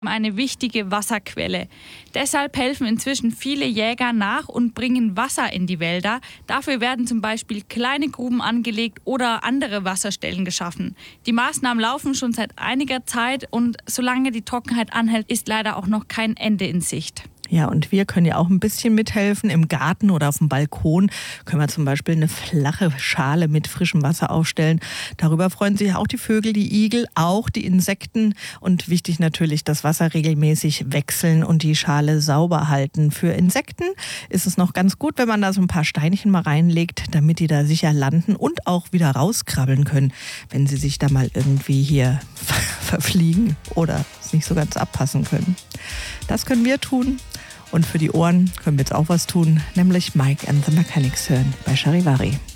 eine wichtige Wasserquelle. Deshalb helfen inzwischen viele Jäger nach und bringen Wasser in die Wälder. Dafür werden zum Beispiel kleine Gruben angelegt oder andere Wasserstellen geschaffen. Die Maßnahmen laufen schon seit einiger Zeit und solange die Trockenheit anhält, ist leider auch noch kein Ende in Sicht. Ja, und wir können ja auch ein bisschen mithelfen. Im Garten oder auf dem Balkon können wir zum Beispiel eine flache Schale mit frischem Wasser aufstellen. Darüber freuen sich auch die Vögel, die Igel, auch die Insekten. Und wichtig natürlich, das Wasser regelmäßig wechseln und die Schale sauber halten. Für Insekten ist es noch ganz gut, wenn man da so ein paar Steinchen mal reinlegt, damit die da sicher landen und auch wieder rauskrabbeln können, wenn sie sich da mal irgendwie hier verfliegen oder es nicht so ganz abpassen können. Das können wir tun. Und für die Ohren können wir jetzt auch was tun, nämlich Mike and the Mechanics hören bei Charivari.